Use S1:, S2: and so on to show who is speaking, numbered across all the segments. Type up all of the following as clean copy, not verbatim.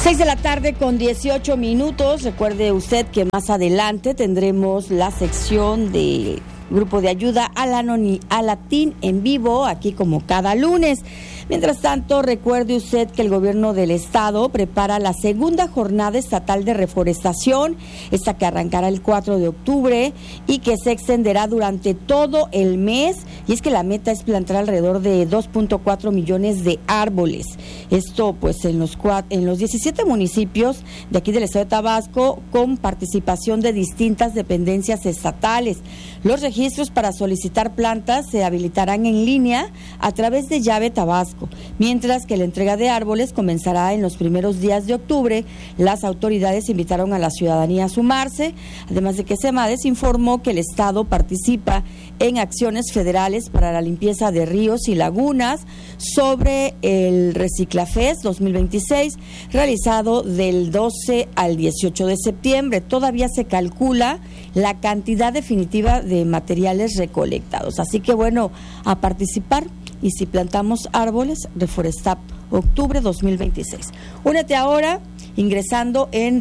S1: 6:18 p.m. Recuerde usted que más adelante tendremos la sección de Grupo de Ayuda a la TIN en vivo, aquí como cada lunes. Mientras tanto, recuerde usted que el gobierno del estado prepara la segunda jornada estatal de reforestación, esta que arrancará el 4 de octubre y que se extenderá durante todo el mes. Y es que la meta es plantar alrededor de 2.4 millones de árboles. Esto pues en los 17 municipios de aquí del estado de Tabasco, con participación de distintas dependencias estatales. Los registros para solicitar plantas se habilitarán en línea a través de Llave Tabasco, mientras que la entrega de árboles comenzará en los primeros días de octubre. Las autoridades invitaron a la ciudadanía a sumarse, además de que SEMADES informó que el estado participa en acciones federales para la limpieza de ríos y lagunas sobre el Reciclafest 2026, realizado del 12 al 18 de septiembre. Todavía se calcula la cantidad definitiva de materiales recolectados. Así que bueno, a participar, y si plantamos árboles, Reforestap, octubre 2026. Únete ahora ingresando en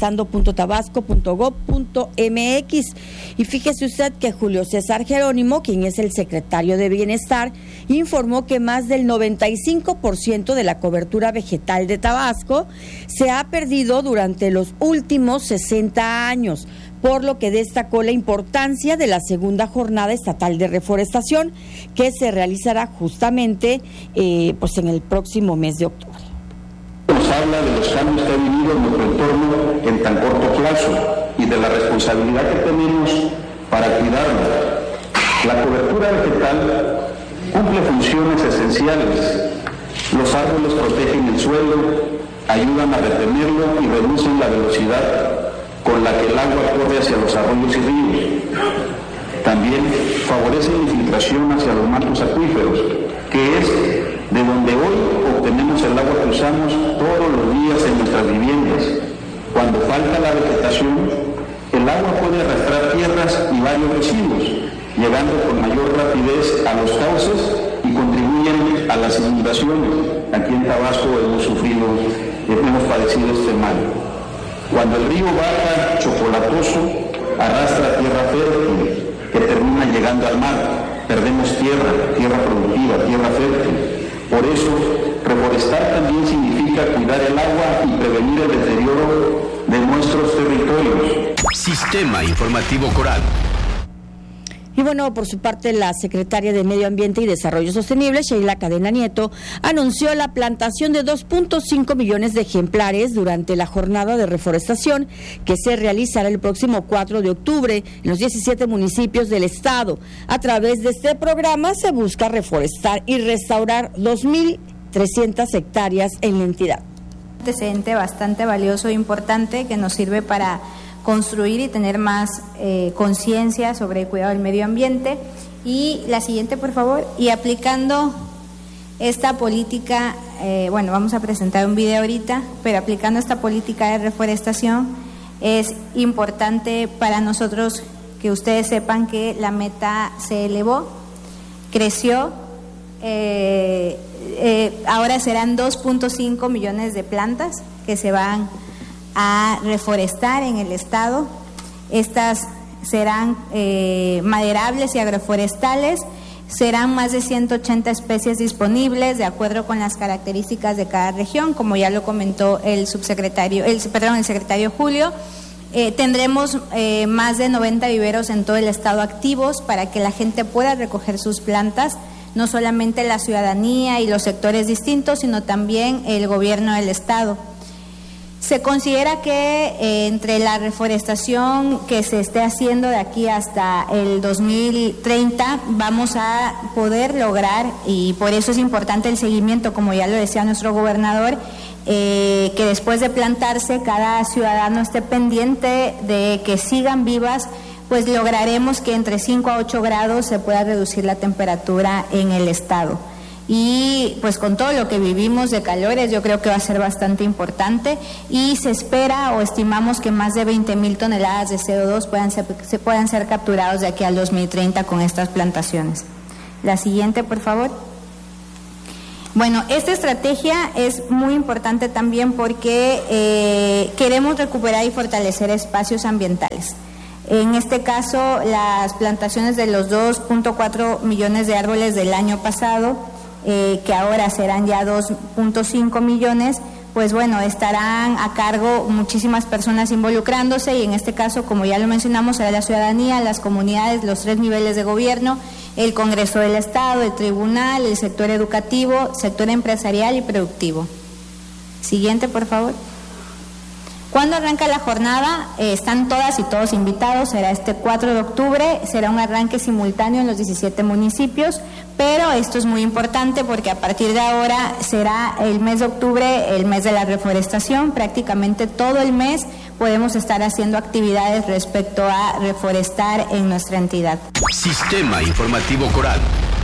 S1: reforestando.tabasco.gov.mx. Y fíjese usted que Julio César Jerónimo, quien es el secretario de Bienestar, informó que más del 95% de la cobertura vegetal de Tabasco se ha perdido durante los últimos 60 años, por lo que destacó la importancia de la segunda jornada estatal de reforestación, que se realizará justamente pues en el próximo mes de octubre.
S2: Nos habla de los cambios que ha vivido nuestro entorno en tan corto plazo y de la responsabilidad que tenemos para cuidarlo. La cobertura vegetal cumple funciones esenciales. Los árboles protegen el suelo, ayudan a retenerlo y reducen la velocidad con la que el agua corre hacia los arroyos y ríos. También favorecen la infiltración hacia los mantos acuíferos, que es de donde hoy obtenemos el agua que usamos todos los días en nuestras viviendas. Cuando falta la vegetación, el agua puede arrastrar tierras y varios residuos, llegando con mayor rapidez a los cauces y contribuyen a las inundaciones. Aquí en Tabasco hemos padecido este mal. Cuando el río baja chocolatoso, arrastra tierra fértil que termina llegando al mar. Perdemos tierra productiva, tierra fértil. Por eso, reforestar también significa cuidar el agua y prevenir el deterioro de nuestros territorios.
S3: Sistema Informativo Coral.
S1: Y bueno, por su parte, la secretaria de Medio Ambiente y Desarrollo Sostenible, Sheila Cadena Nieto, anunció la plantación de 2.5 millones de ejemplares durante la jornada de reforestación que se realizará el próximo 4 de octubre en los 17 municipios del estado. A través de este programa se busca reforestar y restaurar 2.300 hectáreas en la entidad.
S4: Un antecedente bastante valioso e importante que nos sirve para construir y tener más conciencia sobre el cuidado del medio ambiente. Y la siguiente, por favor. Y aplicando esta política, vamos a presentar un video ahorita, pero aplicando esta política de reforestación, es importante para nosotros que ustedes sepan que la meta se elevó, creció, ahora serán 2.5 millones de plantas que se van a reforestar en el estado. Estas serán maderables y agroforestales. Serán más de 180 especies disponibles de acuerdo con las características de cada región, como ya lo comentó el secretario Julio. Tendremos más de 90 viveros en todo el estado activos para que la gente pueda recoger sus plantas, no solamente la ciudadanía y los sectores distintos, sino también el gobierno del estado. Se considera que entre la reforestación que se esté haciendo de aquí hasta el 2030 vamos a poder lograr, y por eso es importante el seguimiento, como ya lo decía nuestro gobernador, que después de plantarse cada ciudadano esté pendiente de que sigan vivas, pues lograremos que entre 5 a 8 grados se pueda reducir la temperatura en el estado. Y pues con todo lo que vivimos de calores, yo creo que va a ser bastante importante, y se espera o estimamos que más de 20,000 toneladas de CO2 puedan ser capturados de aquí al 2030 con estas plantaciones. La siguiente, por favor. Bueno, esta estrategia es muy importante también porque queremos recuperar y fortalecer espacios ambientales. En este caso, las plantaciones de los 2.4 millones de árboles del año pasado, que ahora serán ya 2.5 millones, pues bueno, estarán a cargo muchísimas personas involucrándose y en este caso, como ya lo mencionamos, será la ciudadanía, las comunidades, los 3 niveles de gobierno, el Congreso del Estado, el Tribunal, el sector educativo, sector empresarial y productivo. Siguiente, por favor. ¿Cuándo arranca la jornada? Están todas y todos invitados, será este 4 de octubre, será un arranque simultáneo en los 17 municipios, pero esto es muy importante porque a partir de ahora será el mes de octubre, el mes de la reforestación, prácticamente todo el mes podemos estar haciendo actividades respecto a reforestar en nuestra entidad.
S3: Sistema Informativo Coral.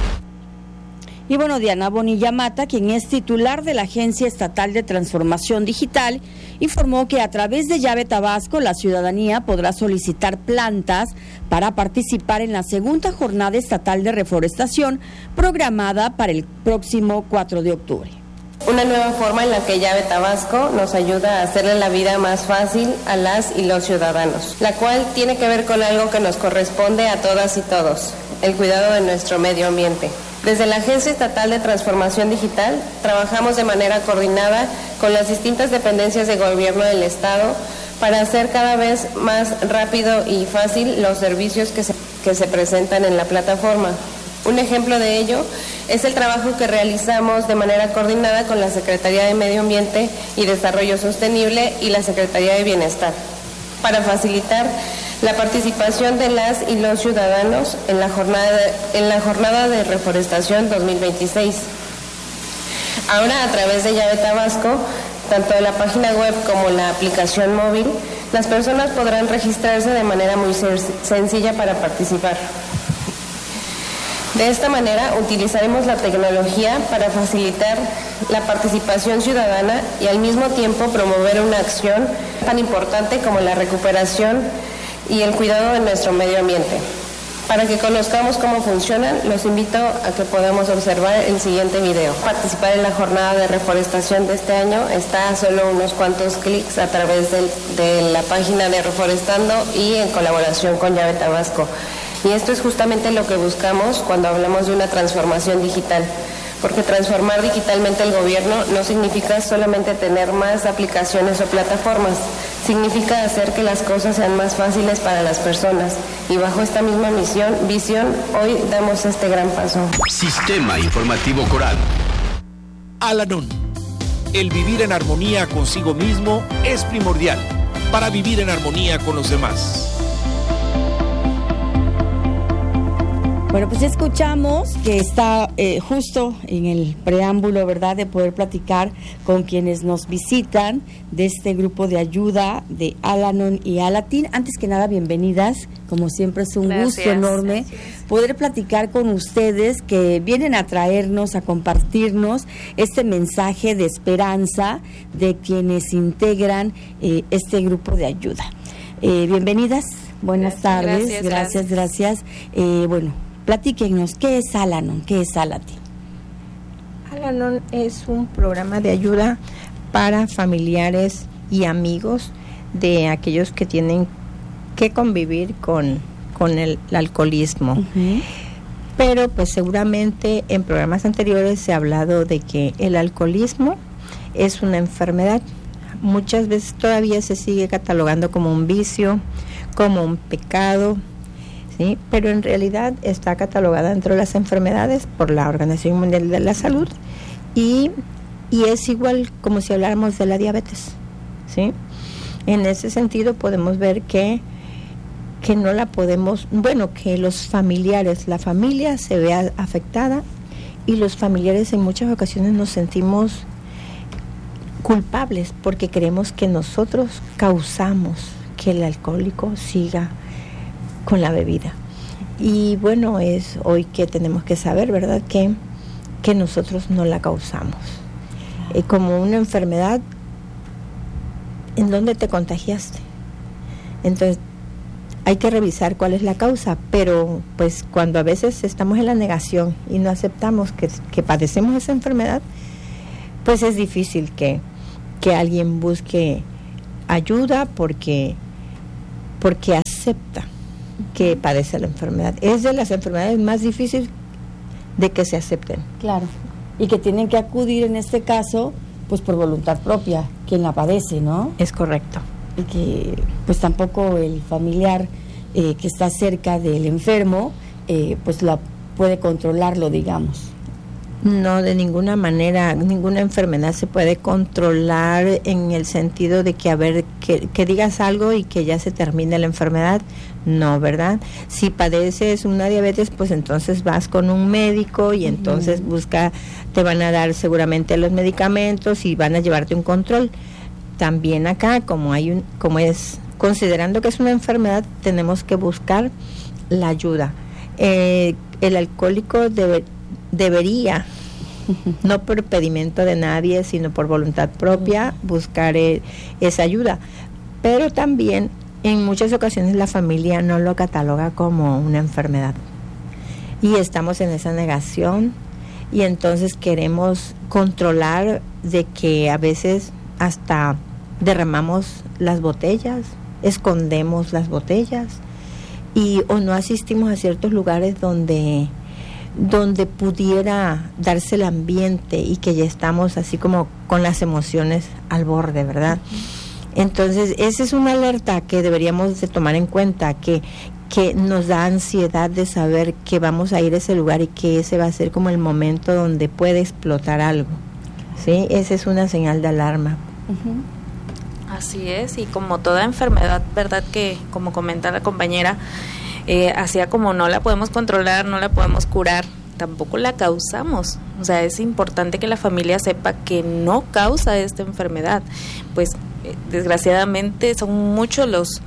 S1: Y bueno, Diana Bonilla Mata, quien es titular de la Agencia Estatal de Transformación Digital, informó que a través de Llave Tabasco la ciudadanía podrá solicitar plantas para participar en la segunda jornada estatal de reforestación programada para el próximo 4 de octubre.
S5: Una nueva forma en la que Llave Tabasco nos ayuda a hacerle la vida más fácil a las y los ciudadanos, la cual tiene que ver con algo que nos corresponde a todas y todos, el cuidado de nuestro medio ambiente. Desde la Agencia Estatal de Transformación Digital trabajamos de manera coordinada con las distintas dependencias de gobierno del Estado para hacer cada vez más rápido y fácil los servicios que se presentan en la plataforma. Un ejemplo de ello es el trabajo que realizamos de manera coordinada con la Secretaría de Medio Ambiente y Desarrollo Sostenible y la Secretaría de Bienestar para facilitar la participación de las y los ciudadanos en la jornada de reforestación 2026. Ahora, a través de Llave Tabasco, tanto en la página web como la aplicación móvil, las personas podrán registrarse de manera muy sencilla para participar. De esta manera, utilizaremos la tecnología para facilitar la participación ciudadana y al mismo tiempo promover una acción tan importante como la recuperación y el cuidado de nuestro medio ambiente. Para que conozcamos cómo funcionan, los invito a que podamos observar el siguiente video. Participar en la jornada de reforestación de este año está a solo unos cuantos clics a través de la página de Reforestando y en colaboración con Llave Tabasco. Y esto es justamente lo que buscamos cuando hablamos de una transformación digital, porque transformar digitalmente el gobierno no significa solamente tener más aplicaciones o plataformas, significa hacer que las cosas sean más fáciles para las personas. Y bajo esta misma visión, hoy damos este gran paso.
S3: Sistema Informativo Coral.
S6: Al-Anon. El vivir en armonía consigo mismo es primordial para vivir en armonía con los demás.
S1: Bueno, pues escuchamos que está justo en el preámbulo, ¿verdad?, de poder platicar con quienes nos visitan de este grupo de ayuda de Al-Anon y Alatín. Antes que nada, bienvenidas. Como siempre es un gusto enorme poder platicar con ustedes que vienen a traernos, a compartirnos este mensaje de esperanza de quienes integran este grupo de ayuda. Bienvenidas, buenas tardes. Gracias. Bueno, platíquenos, ¿qué es Al-Anon? ¿Qué es Alatín?
S7: Al-Anon es un programa de ayuda para familiares y amigos de aquellos que tienen que convivir con el alcoholismo. Uh-huh. Pero pues seguramente en programas anteriores se ha hablado de que el alcoholismo es una enfermedad. Muchas veces todavía se sigue catalogando como un vicio, como un pecado, ¿sí? Pero en realidad está catalogada dentro de las enfermedades por la Organización Mundial de la Salud y es igual como si habláramos de la diabetes, ¿sí? En ese sentido podemos ver que no la podemos, que los familiares, la familia se ve afectada y los familiares en muchas ocasiones nos sentimos culpables porque creemos que nosotros causamos que el alcohólico siga con la bebida. Y bueno, es hoy que tenemos que saber, ¿verdad?, que nosotros no la causamos. Como una enfermedad, ¿en dónde te contagiaste? Entonces, hay que revisar cuál es la causa, pero pues cuando a veces estamos en la negación y no aceptamos que padecemos esa enfermedad, pues es difícil que alguien busque ayuda porque acepta que padece la enfermedad. Es de las enfermedades más difíciles de que se acepten.
S1: Claro, y que tienen que acudir en este caso, pues por voluntad propia, quien la padece, ¿no?
S7: Es correcto.
S1: Y que pues tampoco el familiar que está cerca del enfermo, pues la puede controlarlo, digamos.
S7: No, de ninguna manera, ninguna enfermedad se puede controlar en el sentido de que, a ver, que digas algo y que ya se termine la enfermedad. No, ¿verdad? Si padeces una diabetes, pues entonces vas con un médico y entonces te van a dar seguramente los medicamentos y van a llevarte un control. También acá, como es, considerando que es una enfermedad, tenemos que buscar la ayuda. El alcohólico debería, no por pedimento de nadie, sino por voluntad propia, buscar esa ayuda. Pero también, en muchas ocasiones, la familia no lo cataloga como una enfermedad. Y estamos en esa negación, y entonces queremos controlar de que a veces hasta derramamos las botellas, escondemos las botellas, o no asistimos a ciertos lugares donde pudiera darse el ambiente y que ya estamos así como con las emociones al borde, ¿verdad? Entonces, esa es una alerta que deberíamos de tomar en cuenta, que nos da ansiedad de saber que vamos a ir a ese lugar y que ese va a ser como el momento donde puede explotar algo, ¿sí? Esa es una señal de alarma.
S8: Así es, y como toda enfermedad, ¿verdad? Que, como comenta la compañera, así como no la podemos controlar, no la podemos curar, tampoco la causamos. O sea, es importante que la familia sepa que no causa esta enfermedad. Pues desgraciadamente son muchos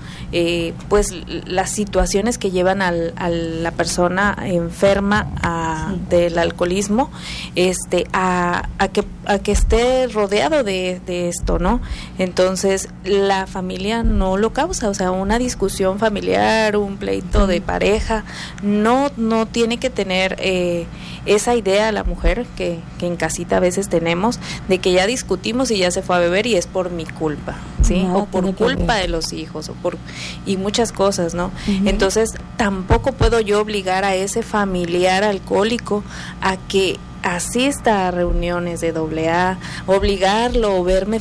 S8: las situaciones que llevan a la persona enferma del alcoholismo a que esté rodeado de esto, ¿no? Entonces la familia no lo causa. O sea, una discusión familiar, un pleito de pareja no tiene que tener esa idea la mujer que en casita a veces tenemos, de que ya discutimos y ya se fue a beber y es por mi culpa, ¿sí?
S1: Nada,
S8: o por culpa de los hijos, y muchas cosas, ¿no? Entonces tampoco puedo yo obligar a ese familiar alcohólico a que asista a reuniones de AA, obligarlo o verme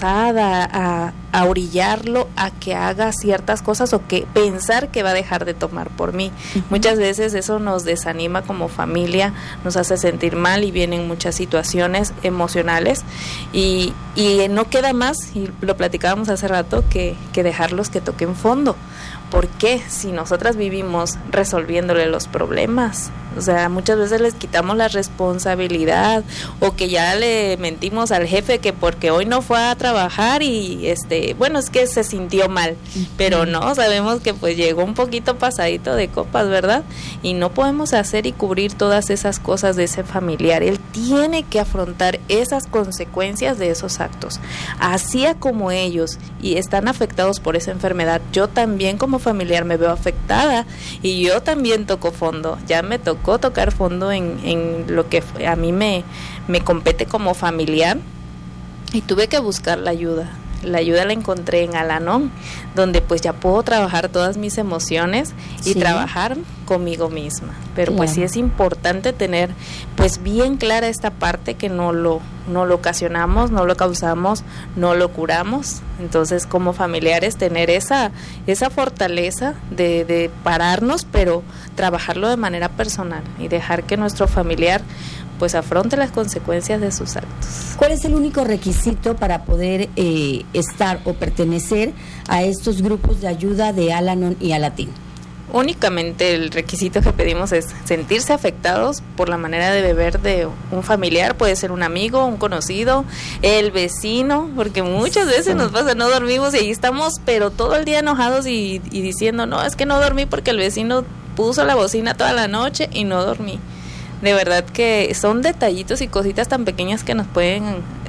S8: forzada a orillarlo a que haga ciertas cosas o que pensar que va a dejar de tomar por mí. Muchas veces eso nos desanima como familia, nos hace sentir mal y vienen muchas situaciones emocionales y no queda más, y lo platicábamos hace rato, que dejarlos que toquen fondo. ¿Por qué? Si nosotras vivimos resolviéndole los problemas. O sea, muchas veces les quitamos la responsabilidad, o que ya le mentimos al jefe que porque hoy no fue a trabajar y bueno, es que se sintió mal, pero no, sabemos que pues llegó un poquito pasadito de copas, ¿verdad? Y no podemos hacer y cubrir todas esas cosas de ese familiar. Él tiene que afrontar esas consecuencias de esos actos. Así como ellos y están afectados por esa enfermedad, yo también como familiar me veo afectada y yo también toco fondo. Ya me tocó tocar fondo en lo que a mí me compete como familiar, y tuve que buscar la ayuda. La ayuda la encontré en Al-Anon, donde pues ya puedo trabajar todas mis emociones y trabajar conmigo misma. Pero pues sí es importante tener pues bien clara esta parte, que no lo ocasionamos, no lo causamos, no lo curamos. Entonces, como familiares, tener esa fortaleza de pararnos, pero trabajarlo de manera personal y dejar que nuestro familiar pues afronte las consecuencias de sus actos.
S1: ¿Cuál es el único requisito para poder estar o pertenecer a estos grupos de ayuda de Al-Anon y Alatín?
S8: Únicamente el requisito que pedimos es sentirse afectados por la manera de beber de un familiar, puede ser un amigo, un conocido, el vecino, porque muchas veces nos pasa, no dormimos y ahí estamos, pero todo el día enojados y diciendo, no, es que no dormí porque el vecino puso la bocina toda la noche y no dormí. De verdad que son detallitos y cositas tan pequeñas que nos pueden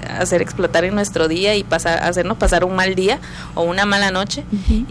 S8: hacer explotar en nuestro día y hacernos pasar un mal día o una mala noche,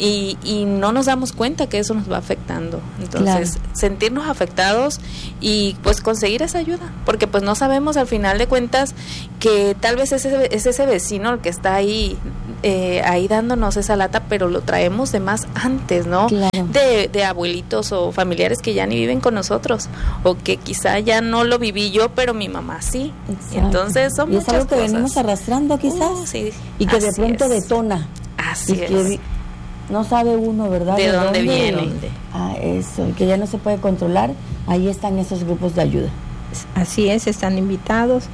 S8: y no nos damos cuenta que eso nos va afectando. Entonces, sentirnos afectados y pues conseguir esa ayuda, porque pues no sabemos al final de cuentas que tal vez es ese vecino el que está ahí dándonos esa lata, pero lo traemos de más antes, ¿no?
S1: Claro.
S8: De abuelitos o familiares que ya ni viven con nosotros, o que quizá ya no lo viví yo, pero mi mamá sí.
S1: Exacto.
S8: Entonces son muchas
S1: es algo que
S8: cosas.
S1: Venimos arrastrando quizás,
S8: sí.
S1: y que de
S8: Así
S1: pronto
S8: es.
S1: detona.
S8: Así
S1: y
S8: es.
S1: que no sabe uno, ¿verdad?
S8: ¿De dónde viene?
S1: Eso, y que ya no se puede controlar. Ahí están esos grupos de ayuda.
S7: Así es, están invitados,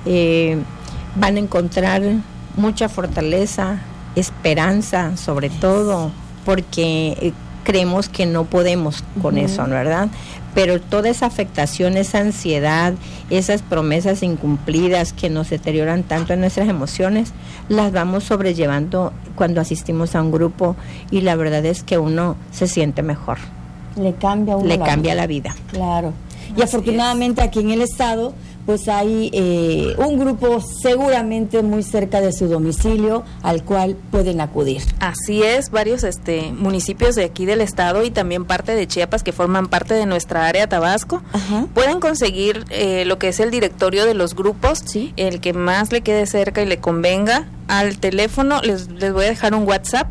S7: van a encontrar mucha fortaleza, esperanza, sobre todo, porque creemos que no podemos con eso, ¿verdad? Pero toda esa afectación, esa ansiedad, esas promesas incumplidas que nos deterioran tanto en nuestras emociones, las vamos sobrellevando cuando asistimos a un grupo, y la verdad es que uno se siente mejor.
S1: Le cambia a uno
S7: la vida.
S1: Claro. Y afortunadamente aquí en el estado pues hay un grupo seguramente muy cerca de su domicilio al cual pueden acudir.
S8: Así es, varios municipios de aquí del estado y también parte de Chiapas que forman parte de nuestra área Tabasco.
S1: Ajá.
S8: Pueden conseguir lo que es el directorio de los grupos,
S1: ¿sí?
S8: El que más le quede cerca y le convenga. Al teléfono les voy a dejar un WhatsApp,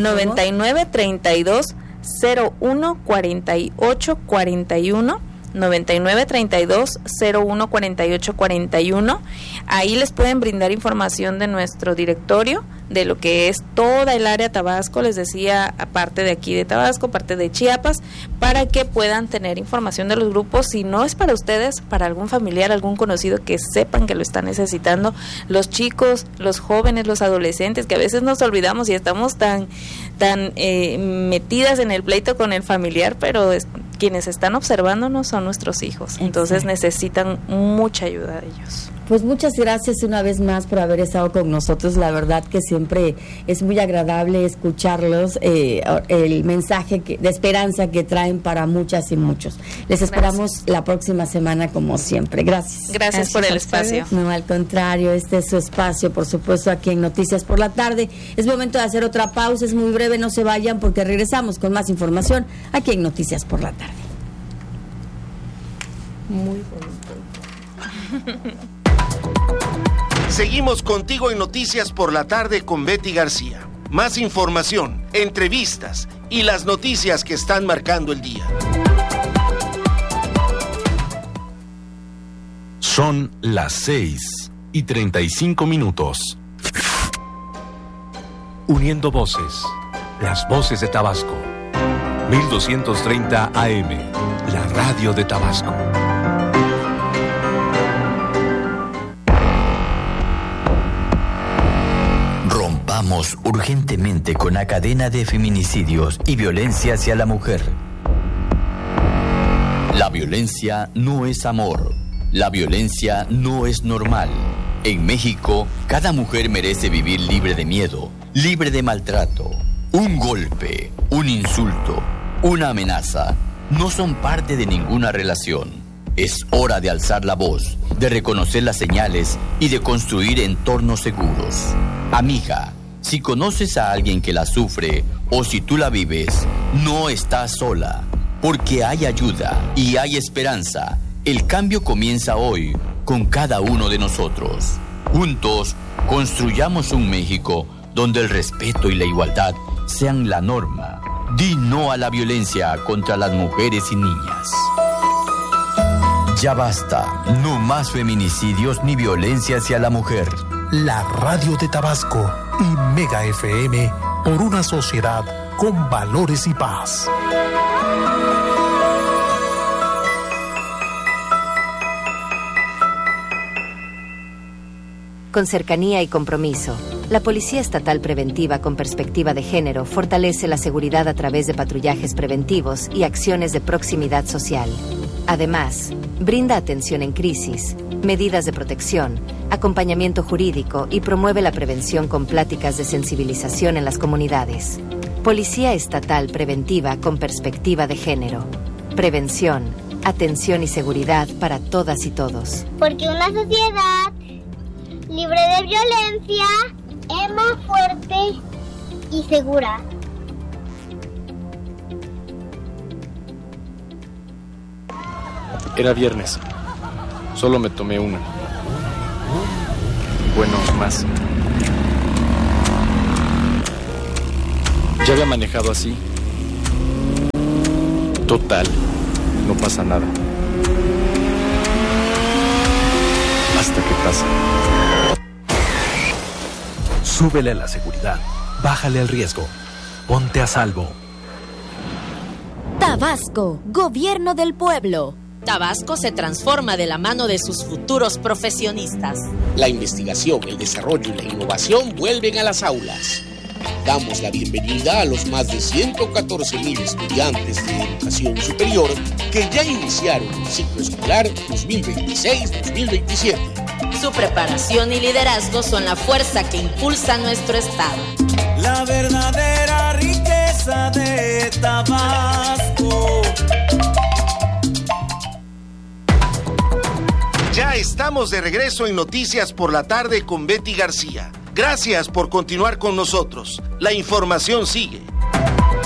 S8: 99 32 01 48 41. 99 32 01 48 41. Ahí les pueden brindar información de nuestro directorio, de lo que es toda el área Tabasco, les decía, aparte de aquí de Tabasco, parte de Chiapas, para que puedan tener información de los grupos. Si no es para ustedes, para algún familiar, algún conocido que sepan que lo está necesitando, los chicos, los jóvenes, los adolescentes, que a veces nos olvidamos y estamos tan metidas en el pleito con el familiar, pero quienes están observándonos son nuestros hijos. Entonces necesitan mucha ayuda de ellos.
S1: Pues muchas gracias una vez más por haber estado con nosotros. La verdad que siempre es muy agradable escucharlos, el mensaje de esperanza que traen para muchas y muchos. Les esperamos la próxima semana como siempre. Gracias.
S8: Gracias por el espacio.
S1: No, al contrario, este es su espacio, por supuesto, aquí en Noticias por la Tarde. Es momento de hacer otra pausa, es muy breve, no se vayan porque regresamos con más información aquí en Noticias por la Tarde.
S7: Muy bonito.
S6: Seguimos contigo en Noticias por la Tarde con Betty García. Más información, entrevistas y las noticias que están marcando el día.
S3: Son las 6:35.
S9: Uniendo voces, las voces de Tabasco. 1230 AM, la radio de Tabasco.
S10: Rompamos urgentemente con la cadena de feminicidios y violencia hacia la mujer. La violencia no es amor. La violencia no es normal. En México, cada mujer merece vivir libre de miedo, libre de maltrato. Un golpe, un insulto, una amenaza no son parte de ninguna relación. Es hora de alzar la voz, de reconocer las señales y de construir entornos seguros. Amiga, si conoces a alguien que la sufre o si tú la vives, no estás sola, porque hay ayuda y hay esperanza. El cambio comienza hoy con cada uno de nosotros. Juntos, construyamos un México donde el respeto y la igualdad sean la norma. Di no a la violencia contra las mujeres y niñas. Ya basta, no más feminicidios ni violencia hacia la mujer.
S11: La radio de Tabasco y Mega FM por una sociedad con valores y paz.
S12: Con cercanía y compromiso, la Policía Estatal Preventiva con Perspectiva de Género fortalece la seguridad a través de patrullajes preventivos y acciones de proximidad social. Además, brinda atención en crisis, medidas de protección, acompañamiento jurídico y promueve la prevención con pláticas de sensibilización en las comunidades. Policía Estatal Preventiva con Perspectiva de Género. Prevención, atención y seguridad para todas y todos.
S13: Porque una sociedad libre de violencia, Emma fuerte y segura.
S14: Era viernes. Solo me tomé una. Bueno, más. Ya había manejado así. Total, no pasa nada. Hasta que pasa.
S11: Súbele a la seguridad, bájale al riesgo, ponte a salvo.
S15: Tabasco, Gobierno del Pueblo. Tabasco se transforma de la mano de sus futuros profesionistas.
S16: La investigación, el desarrollo y la innovación vuelven a las aulas. Damos la bienvenida a los más de 114,000 estudiantes de educación superior que ya iniciaron el ciclo escolar 2026-2027.
S15: Su preparación y liderazgo son la fuerza que impulsa nuestro estado.
S17: La verdadera riqueza de Tabasco.
S18: Ya estamos de regreso en Noticias por la Tarde con Betty García. Gracias por continuar con nosotros. La información sigue.